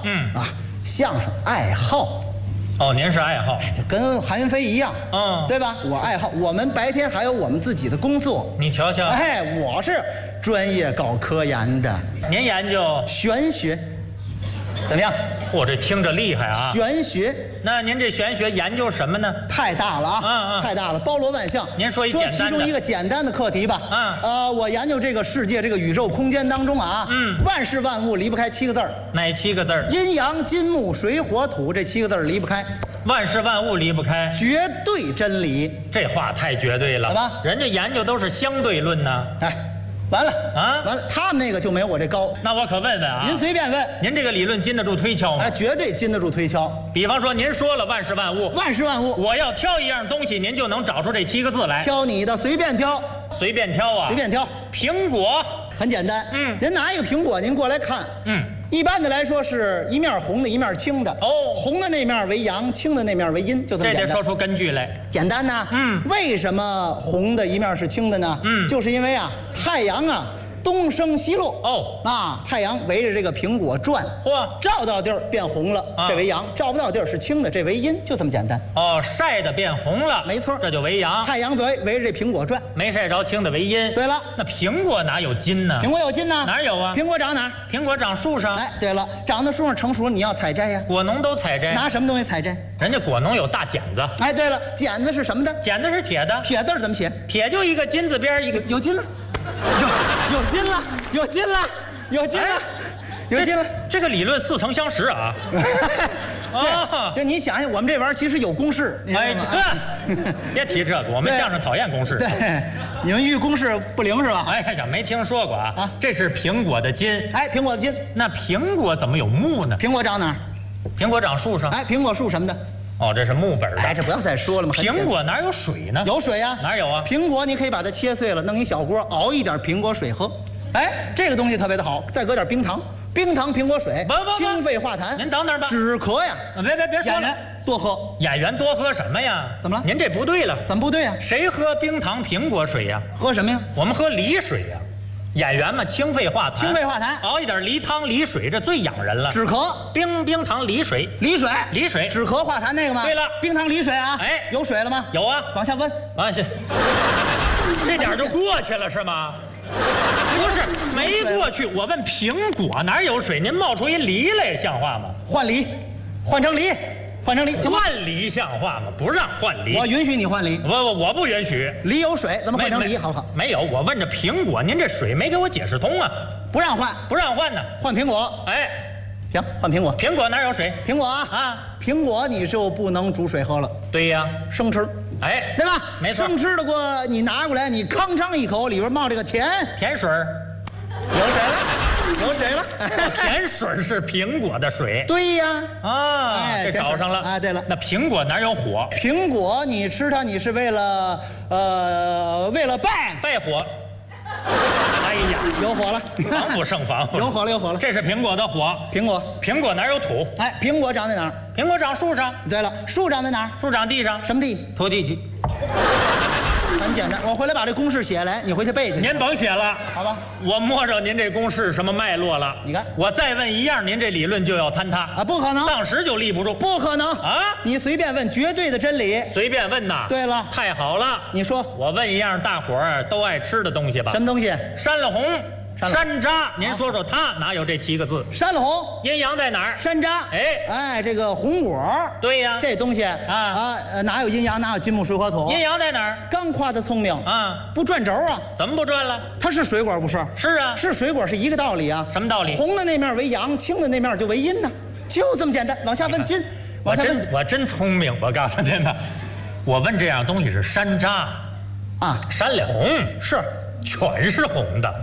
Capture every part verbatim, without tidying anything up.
嗯啊，相声爱好。 哦，您是爱好， 就跟韩云飞一样， 嗯， 对吧？我爱好，我们白天还有我们自己的工作。 你瞧瞧， 哎，我是专业搞科研的， 您研究玄学，怎么样？ 嚯，这听着厉害啊！ 玄学， 那您这玄学研究什么呢？ 太大了啊， 嗯嗯太大了，包罗万象。 您说一简单的， 说其中一个简单的课题吧。 嗯， 呃，我研究这个世界，这个宇宙空间当中啊， 嗯， 万事万物离不开七个字儿。 哪七个字儿？ 阴阳金木水火土这七个字儿离不开。 万事万物离不开， 绝对真理。 这话太绝对了， 好吧？ 人家研究都是相对论呢。 哎，完了啊， 完了，他们那个就没有我这高。 那我可问问啊， 您随便问， 您这个理论经得住推敲吗？ 哎，绝对经得住推敲。 比方说，您说了万事万物， 万事万物， 我要挑一样东西，您就能找出这七个字来。 挑你的，随便挑， 随便挑啊， 随便挑。 苹果很简单， 嗯， 人拿一个苹果，您过来看， 嗯。 一般的来说是一面红的，一面青的。 哦， 红的那面为阳，青的那面为阴，就这么简单。 这得说出根据来。 简单呐。 嗯。 为什么红的一面是青的呢？ 嗯， 就是因为啊，太阳啊东升西落。 哦。 啊，太阳围着这个苹果转。 嚯！ 照到地儿变红了， 啊、 这为阳；照不到地儿是青的，这为阴，就这么简单。 哦，晒的变红了， 没错， 这就为阳。 太阳围围着这苹果转， 没晒着青的为阴。 对了， 那苹果哪有金呢？ 苹果有金呢？ 哪有啊？ 苹果长哪儿？ 苹果长树上。 哎，对了，长到树上成熟，你要采摘呀。 果农都采摘。 拿什么东西采摘？ 人家果农有大剪子。 哎，对了，剪子是什么的？ 剪子是铁的。 铁字怎么写？ 铁就一个金字边一个。 有金了，有有金了，有金了，有金了，有金了。 这个理论似曾相识啊。 啊，就你想想，我们这玩意儿其实有公式。 哎，这别提这个，我们相声讨厌公式。 对，你们遇公式不灵是吧？ 哎呀，没听说过啊。啊，这是苹果的金。 哎，苹果的金。 那苹果怎么有木呢？ 苹果长哪儿？ 苹果长树上。 哎，苹果树什么的？ 哦，这是木本的。 哎，这不要再说了吗？ 苹果哪有水呢？ 有水呀。 哪有啊？ 苹果你可以把它切碎了，弄一小锅，熬一点苹果水喝。哎，这个东西特别的好，再搁点冰糖。冰糖苹果水， 不不清肺化痰。 您等等吧， 止咳呀！ 别别别说了， 多喝。 演员多喝什么呀？ 怎么了？ 您这不对了。 怎么不对呀？ 谁喝冰糖苹果水呀？ 喝什么呀？ 我们喝梨水呀。演员嘛，清肺化痰。 清肺化痰， 熬一点梨汤、梨水，这最养人了。 止咳。 冰冰糖梨水， 梨水， 梨水， 止咳化痰那个吗？ 对了， 冰糖梨水啊。 哎， 有水了吗？ 有啊。 往下温。 往下。这点就过去了是吗？不是，没过去。我问苹果哪有水？您冒出一梨来，像话吗？ 换梨，换成梨，换成梨， 换梨像话吗？不让换梨。 我允许你换梨。 我我我不允许。 梨有水，怎么换成梨？好不好？ 没有，我问这苹果，您这水没给我解释通啊？ 不让换， 不让换呢。 换苹果。 哎， 行，换苹果。 苹果哪有水？ 苹果啊啊， 苹果你就不能煮水喝了。 对呀， 生吃。 哎， 对吧？ 没错。 生吃的过，你拿过来，你吭哧一口，里边冒这个甜甜水儿， 有水了，有水了。 甜水是苹果的水。 对呀。 啊， 哎， 这找上了。 哎，对了， 那苹果哪有火？ 苹果你吃它，你是为了呃，为了拜拜火。哎呀， 有火了， 防不胜防。 有火了，有火了。 这是苹果的火。 苹果， 苹果哪有土？ 哎，苹果长在哪儿？ 苹果长树上。 对了，树长在哪儿？ 树长地上。 什么地？ 土地地。 很简单，我回来把这公式写下来，你回去背去。 您甭写了， 好吧？ 我摸着您这公式什么脉络了？ 你看， 我再问一样，您这理论就要坍塌啊！不可能， 当时就立不住。 不可能啊！ 你随便问，绝对的真理。 随便问呐。 对了， 太好了。 你说， 我问一样大伙儿都爱吃的东西吧？ 什么东西？ 山了红。山楂，您说说它哪有这七个字？ 山了红， 阴阳在哪儿？ 山楂， 哎哎，这个红果， 对呀， 这东西啊啊，哪有阴阳，哪有金木水火土？ 阴阳在哪儿？ 刚夸他聪明啊， 不转轴啊？ 怎么不转了？ 它是水果不是？ 是啊， 是水果是一个道理啊。 什么道理？ 红的那面为阳，青的那面就为阴呢，就这么简单。往下问金， 我真我真聪明，我告诉您吧，我问这样东西是山楂啊， 山里红是， 全是红的。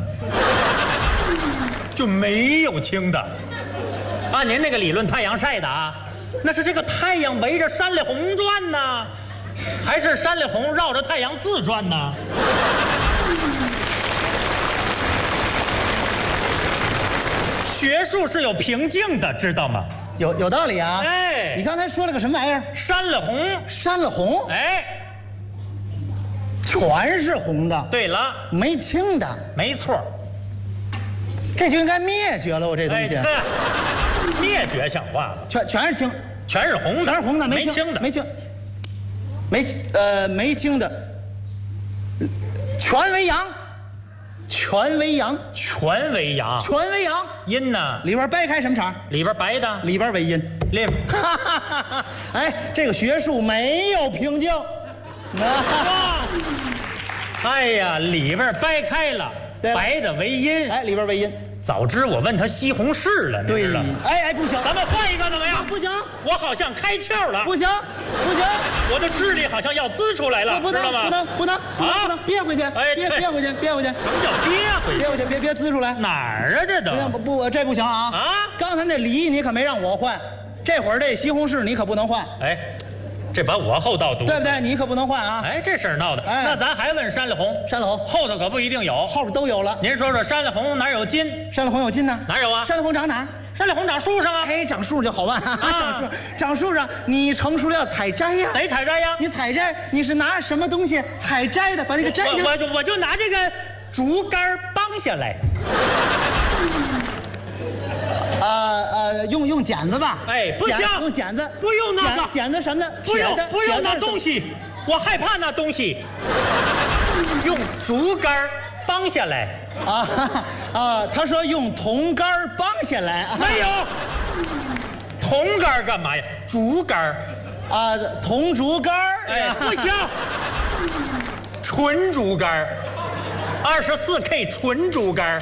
就没有青的，按您那个理论，太阳晒的啊，那是这个太阳围着山里红转呢，还是山里红绕着太阳自转呢？学术是有瓶颈的，知道吗？ 有有道理啊。 哎， 你刚才说了个什么玩意儿？ 山里红， 山了红， 哎， 全是红的。 对了， 没青的， 没错。 这就应该灭绝了，我这东西。 哎、灭绝像话了， 全全是青， 全是红的， 全是红的， 没青的， 没青，没呃没青的，全为阳，全为阳， 全为阳， 全为阳， 阴呢？ 里边掰开什么茬？ 里边白的， 里边为阴。 里边， 哎，这个学术没有瓶颈。 啊，哎呀，里边掰开了，白的为阴， 哎，里边为阴。 早知我问他西红柿了， 对了。 哎哎，不行， 咱们换一个怎么样？ 不行， 我好像开窍了。 不行，不行， 我的智力好像要滋出来了， 不能， 知道吗？ 不能，不能，啊，不能，憋回去， 哎， 憋憋回去，憋回去。 什么叫憋回去？ 憋回去，别别滋出来。 哪儿啊？这都不不，这不行啊！ 啊， 刚才那梨你可没让我换，这会儿这西红柿你可不能换。 哎。这把我后倒毒， 对不对？你可不能换啊！ 哎，这事儿闹的， 哎， 那咱还问山里红， 山里红后头可不一定有， 后边都有了。 您说说山里红哪有金？ 山里红有金呢？ 哪有啊？ 山里红长哪儿？ 山里红长树上啊！ 哎，长树就好办啊！ 啊长树，长树上，你成熟了要采摘呀。 得采摘呀！ 你采摘，你是拿什么东西采摘的？把那个摘下来。 我就我就拿这个竹竿绑下来。 呃呃，用用剪子吧。 哎，不行， 用剪子。 不用那个剪子什么的？ 不用不用那东西，我害怕那东西。用竹竿绑下来。 啊啊！他说用铜竿绑下来。 没有。铜竿干嘛呀？竹竿。 啊，铜竹竿。 哎，不行。纯竹竿，二十四 K 纯竹竿。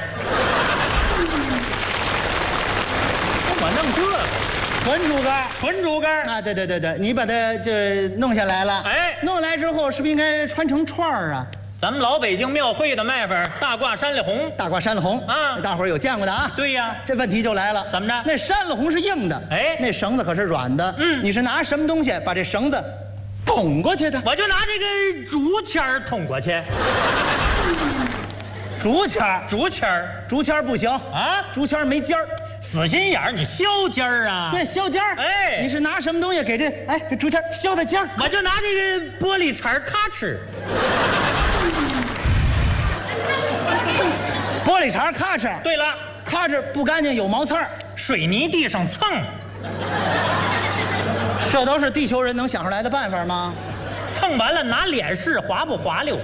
我弄这个纯竹竿， 纯竹竿啊，对对对对，你把它这弄下来了， 哎， 弄下来之后是不是应该穿成串儿啊？ 咱们老北京庙会的卖法，大挂山里红， 大挂山里红啊， 大伙儿有见过的啊？ 对呀， 这问题就来了， 怎么着？ 那山里红是硬的， 哎， 那绳子可是软的， 嗯， 你是拿什么东西把这绳子捅过去的？ 我就拿这个竹签儿捅过去。 竹签儿， 竹签儿， 竹签儿不行啊， 竹签儿没尖儿。 死心眼儿，你削尖儿啊？ 对，削尖儿。 哎， 你是拿什么东西给这哎给竹签削的尖儿？ 我就拿这个玻璃碴儿咔哧。 玻璃碴咔哧。 对了， 咔哧不干净有毛刺儿， 水泥地上蹭。 这都是地球人能想出来的办法吗？ 蹭完了拿脸试滑不滑溜？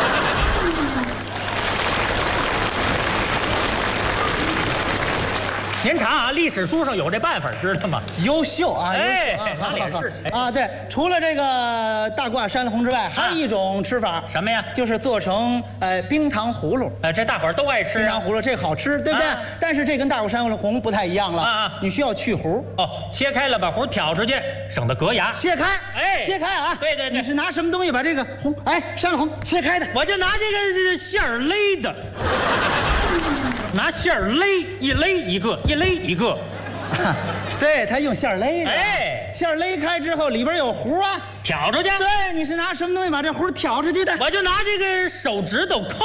您查啊，历史书上有这办法，知道吗？ 优秀啊， 哎， 优秀啊， 拿脸试啊，对，除了这个大挂山里红之外，还有一种吃法， 什么呀？ 就是做成呃冰糖葫芦。 哎，这大伙儿都爱吃。 冰糖葫芦这好吃，对不对？但是这跟大挂山里红不太一样了啊，你需要去核。 哦，切开了把核挑出去，省得隔牙。 切开，哎，切开啊！ 对对对， 你是拿什么东西把这个红哎山里红切开的？ 我就拿这个线儿勒的。拿线儿勒，一勒一个，一勒一个。 对，他用线儿勒着。 哎， 线儿勒开之后，里边有核啊， 挑出去。 对，你是拿什么东西把这核挑出去的？ 我就拿这个手指头抠。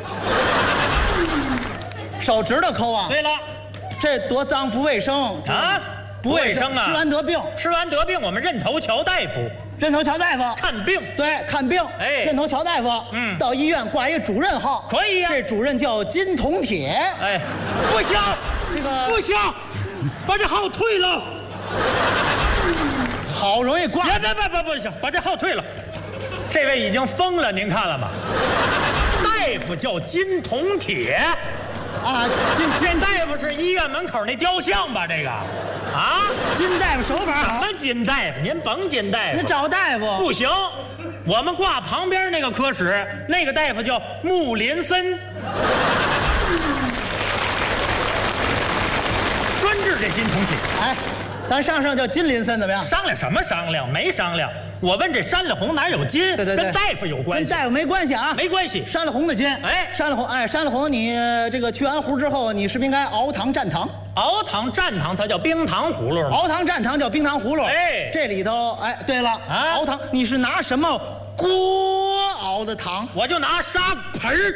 手指头抠啊？ 对了， 这多脏不卫生啊！不卫生啊！ 吃完得病， 吃完得病，我们认头瞧大夫。 认头瞧大夫看病， 对，看病， 哎， 认头瞧大夫， 嗯， 到医院挂一个主任号， 可以呀。 这主任叫金铜铁， 哎，不行， 这个不行，把这号退了。 好容易挂， 别别别别不行，把这号退了。这位已经疯了，您看了吗？大夫叫金铜铁。 啊，金金大夫是医院门口那雕像吧？这个，啊， 金大夫手法好。 什么金大夫？您甭金大夫， 你找大夫不行。我们挂旁边那个科室，那个大夫叫穆林森，专治这金铜铁。 哎，咱上上叫金林森怎么样？ 商量什么商量？没商量。我问这山里红哪有金？ 对对对， 跟大夫有关系。 跟大夫没关系啊， 没关系。 山里红的金， 哎， 山里红，哎，山里红，你这个去完核之后，你是不是应该熬糖蘸糖？ 熬糖蘸糖才叫冰糖葫芦。 熬糖蘸糖叫冰糖葫芦。 哎， 这里头，哎，对了， 啊， 熬糖，你是拿什么锅熬的糖？ 我就拿砂盆儿。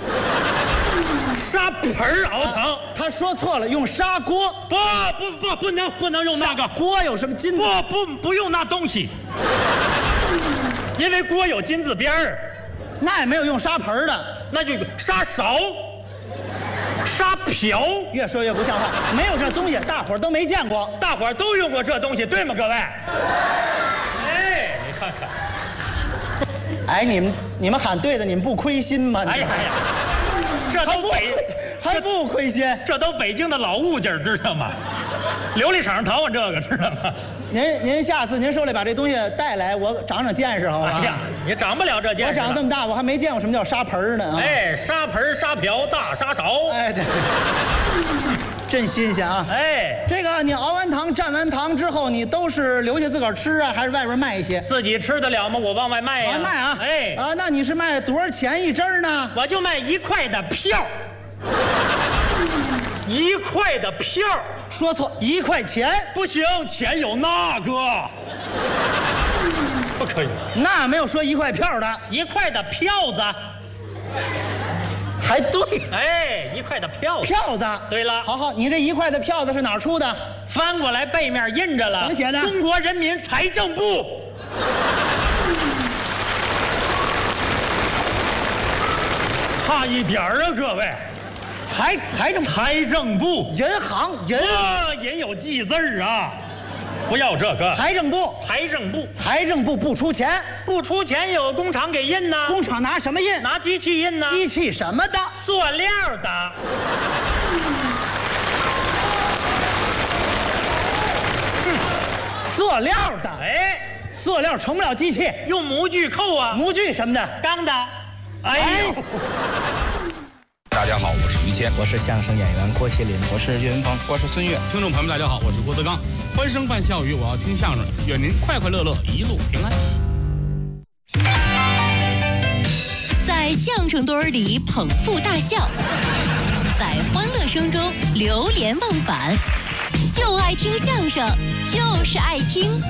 砂盆儿熬糖、啊， 他说错了，用砂锅。 不不不，不能不能用那个锅，有什么金？ 不不不用那东西，因为锅有金字边儿。 那也没有用砂盆的， 那就砂勺。 沙瓢， 越说越不像话。没有这东西，大伙儿都没见过。 大伙儿都用过这东西，对吗，各位？哎，你看看， 哎，你们你们喊对的，你们不亏心吗？ 哎呀呀，这都北还不亏心， 这都北京的老物件，知道吗？琉璃厂淘换这个，知道吗？ 您您下次您手里把这东西带来，我长长见识，好吧？ 哎呀，你长不了这见识。 我长这么大，我还没见过什么叫沙盆呢啊！ 哎，沙盆、沙瓢、大沙勺。 哎，对，真新鲜啊！ 哎， 这个你熬完糖、蘸完糖之后，你都是留下自个儿吃啊，还是外边卖一些？ 自己吃得了吗？我往外卖呀。 往外卖啊！ 哎啊，那你是卖多少钱一针呢？ 我就卖一块的票。一块的票， 说错，一块钱不行，钱有那个，不可以。 那没有说一块票的， 一块的票子， 还对。 哎，一块的票子， 票子。 对了， 好好，你这一块的票子是哪儿出的？ 翻过来背面印着了， 怎么写的？ 中国人民财政部。差一点儿啊，各位。 财财政财政部， 银行银啊，银有记字儿啊，不要这个。 财政部， 财政部， 财政部不出钱， 不出钱有工厂给印呢。 工厂拿什么印？ 拿机器印呢。 机器什么的？ 塑料的。 塑料的。 哎， 塑料成不了机器， 用模具扣啊。 模具什么的， 钢的。哎呦。 大家好，我是于谦， 我是相声演员郭麒麟， 我是岳云鹏， 我是孙越。 听众朋友们，大家好，我是郭德纲。欢声伴笑语，我要听相声，愿您快快乐乐，一路平安。 在相声堆儿里捧腹大笑，在欢乐声中流连忘返，就爱听相声，就是爱听。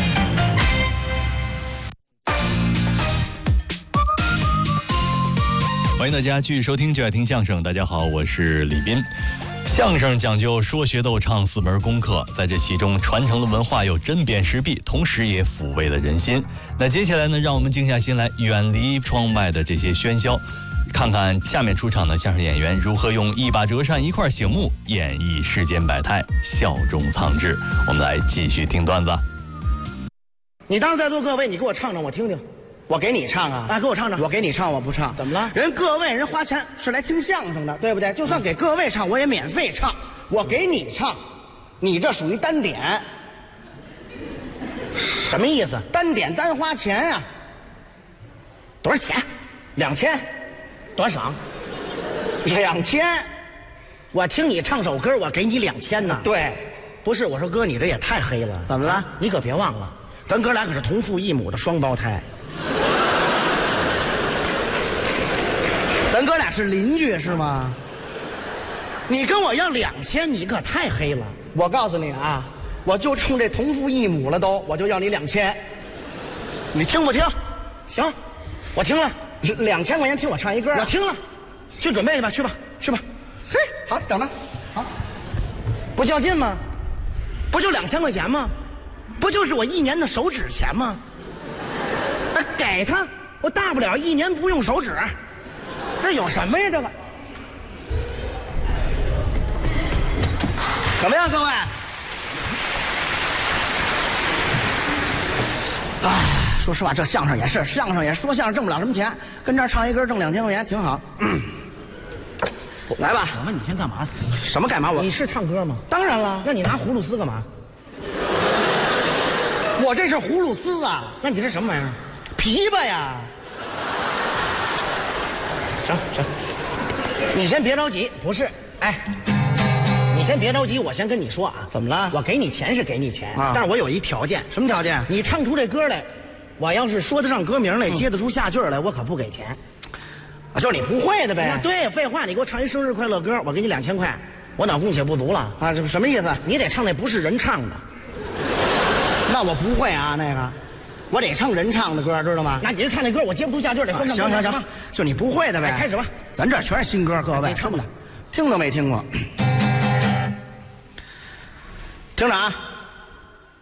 欢迎大家继续收听就爱听相声。大家好，我是李斌。相声讲究说学逗唱四门功课，在这其中传承了文化又针砭时弊，同时也抚慰了人心。那接下来呢，让我们静下心来，远离窗外的这些喧嚣，看看下面出场的相声演员如何用一把折扇一块醒目演绎世间百态，笑中藏智。我们来继续听段子。 你当在座各位，你给我唱唱，我听听。我给你唱啊！啊，给我唱唱。我给你唱，我不唱。怎么了？人各位人花钱是来听相声的，对不对？就算给各位唱，我也免费唱。我给你唱，你这属于单点。什么意思？单点单花钱啊。多少钱？两千。多少？两千。我听你唱首歌，我给你两千呢。对，不是我说哥，你这也太黑了。怎么了？你可别忘了，咱哥俩可是同父异母的双胞胎。咱哥俩是邻居是吗？你跟我要两千，你可太黑了。我告诉你啊，我就冲这同父异母了都，我就要你两千。你听不听？行，我听了，两千块钱听我唱一歌、啊。我听了，去准备去吧，去吧，去吧。嘿，好，等着。好，不较劲吗？不就两千块钱吗？不就是我一年的手指钱吗？啊，给他，我大不了一年不用手指。这有什么呀？这个怎么样，各位？哎，说实话，这相声也是，相声也说相声挣不了什么钱，跟这儿唱一歌挣两千块钱挺好。嗯，来吧。 我问你先干嘛？ 什么干嘛？我你是唱歌吗？ 当然了。 那你拿葫芦丝干嘛？ 我这是葫芦丝啊。 那你这什么玩意儿？ 琵琶呀。行行，你先别着急，不是，哎，你先别着急，我先跟你说啊，怎么了？我给你钱是给你钱啊，但是我有一条件。什么条件？你唱出这歌来，我要是说得上歌名来，嗯、接得出下句来，我可不给钱。啊，就是你不会的呗。对，废话，你给我唱一生日快乐歌，我给你两千块，我脑供血不足了啊？这什么意思？你得唱那不是人唱的。那我不会啊，那个。我得唱人唱的歌，知道吗？那你就唱那歌，我接不住下句，得说唱。行行行，就你不会的呗。开始吧，咱这全是新歌，各位。你唱的，听都没听过。听着啊。